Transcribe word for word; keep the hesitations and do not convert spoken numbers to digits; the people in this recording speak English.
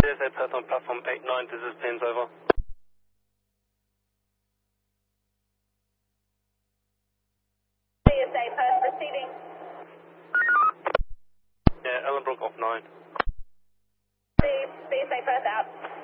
C S A Perth on platform eight nine, this is Pins over. C S A Perth proceeding. Yeah, Ellenbrook off nine. C S A Perth out.